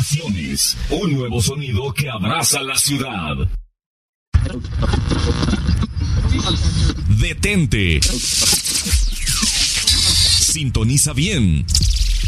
Estaciones, un nuevo sonido que abraza la ciudad. Detente. Sintoniza bien.